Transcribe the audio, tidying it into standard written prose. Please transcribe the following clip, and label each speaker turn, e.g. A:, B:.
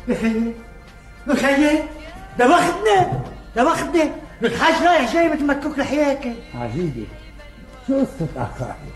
A: بخيي بخيي، ده واخدنا ده واخدنا، الحاج رايح جاي متمكك لحياك.
B: عزيزي شو قصة أخاك؟